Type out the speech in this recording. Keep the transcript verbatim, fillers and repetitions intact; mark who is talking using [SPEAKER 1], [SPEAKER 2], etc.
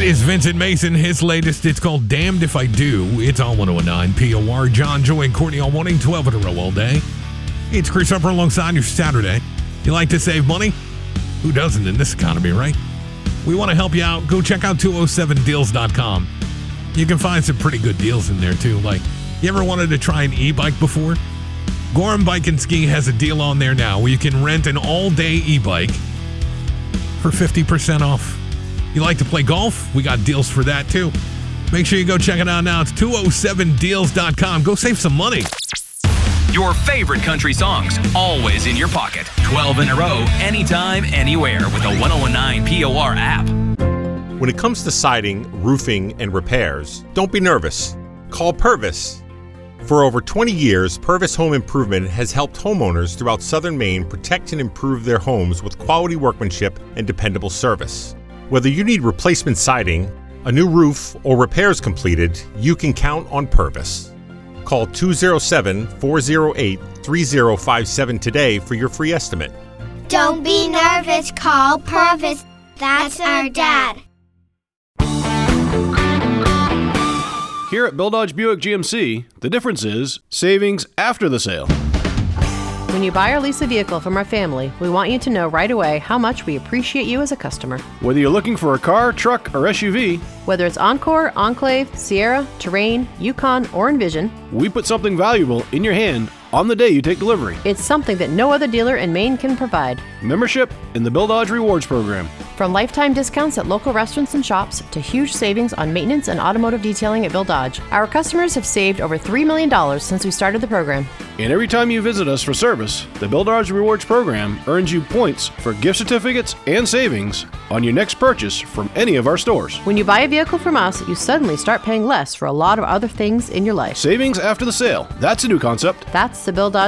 [SPEAKER 1] is Vincent Mason. His latest, it's called Damned If I Do. It's on one oh nine P O R. John, Joey, and Courtney all morning, twelve in a row all day. It's Chris Upper alongside your Saturday. You like to save money? Who doesn't in this economy, right? We want to help you out. Go check out two oh seven deals dot com. You can find some pretty good deals in there, too. Like, you ever wanted to try an e-bike before? Gorham Bike and Ski has a deal on there now where you can rent an all-day e-bike for fifty percent off. You like to play golf? We got deals for that, too. Make sure you go check it out now. It's two oh seven deals dot com. Go save some money.
[SPEAKER 2] Your favorite country songs, always in your pocket. twelve in a row, anytime, anywhere with the one oh nine P O R app.
[SPEAKER 3] When it comes to siding, roofing, and repairs, don't be nervous. Call Purvis. For over twenty years, Purvis Home Improvement has helped homeowners throughout southern Maine protect and improve their homes with quality workmanship and dependable service. Whether you need replacement siding, a new roof, or repairs completed, you can count on Purvis. Call two oh seven, four oh eight, three oh five seven today for your free estimate.
[SPEAKER 4] Don't be nervous, call Purvis. That's our dad.
[SPEAKER 5] Here at Bill Dodge Buick G M C, the difference is savings after the sale.
[SPEAKER 6] When you buy or lease a vehicle from our family, we want you to know right away how much we appreciate you as a customer.
[SPEAKER 5] Whether you're looking for a car, truck, or S U V,
[SPEAKER 6] whether it's Encore, Enclave, Sierra, Terrain, Yukon, or Envision,
[SPEAKER 5] we put something valuable in your hand on the day you take delivery.
[SPEAKER 6] It's something that no other dealer in Maine can provide.
[SPEAKER 5] Membership in the Bill Dodge Rewards Program.
[SPEAKER 6] From lifetime discounts at local restaurants and shops to huge savings on maintenance and automotive detailing at Bill Dodge, our customers have saved over three million dollars since we started the program.
[SPEAKER 5] And every time you visit us for service, the Bill Dodge Rewards Program earns you points for gift certificates and savings on your next purchase from any of our stores.
[SPEAKER 6] When you buy a vehicle from us, you suddenly start paying less for a lot of other things in your life.
[SPEAKER 5] Savings after the sale. That's a new concept.
[SPEAKER 6] That's the Bill Dodge